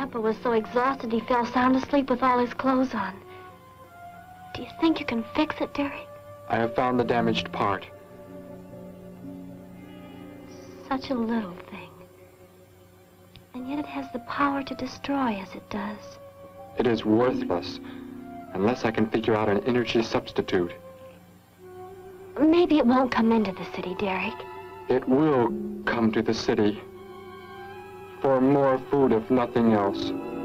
Papa was so exhausted he fell sound asleep with all his clothes on. Do you think you can fix it, Derek? I have found the damaged part. Such a little thing. And yet it has the power to destroy as it does. It is worthless unless I can figure out an energy substitute. Maybe it won't come into the city, Derek. It will come to the city. For more food, if nothing else.